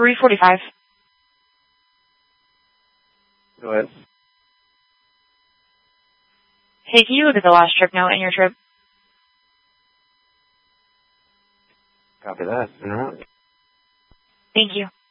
3:45. Go ahead. Hey, can you look at the last trip note in your trip? Copy that. Thank you.